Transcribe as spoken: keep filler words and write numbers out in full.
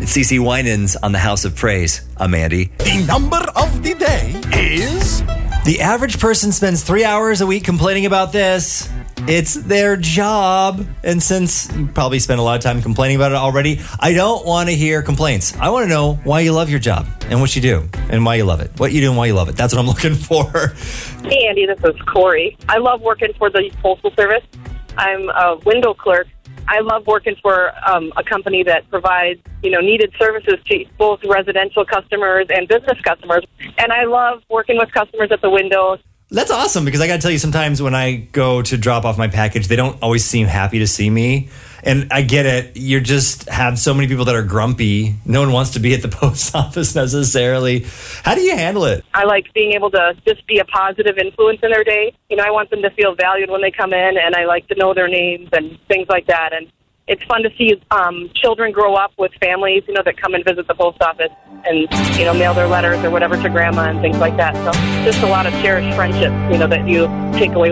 It's CeCe Winans on the House of Praise. I'm Andy. The number of the day is... The average person spends three hours a week complaining about this. It's their job. And since you probably spend a lot of time complaining about it already, I don't want to hear complaints. I want to know why you love your job and what you do and why you love it. What you do and why you love it. That's what I'm looking for. Hey, Andy, this is Corey. I love working for the Postal Service. I'm a window clerk. I love working for um, a company that provides, you know, needed services to both residential customers and business customers. And I love working with customers at the windows. That's awesome, because I got to tell you, sometimes when I go to drop off my package, they don't always seem happy to see me. And I get it. You just have so many people that are grumpy. No one wants to be at the post office necessarily. How do you handle it? I like being able to just be a positive influence in their day. You know, I want them to feel valued when they come in, and I like to know their names and things like that. And it's fun to see um, children grow up with families, you know, that come and visit the post office and, you know, mail their letters or whatever to grandma and things like that. So just a lot of cherished friendships, you know, that you take away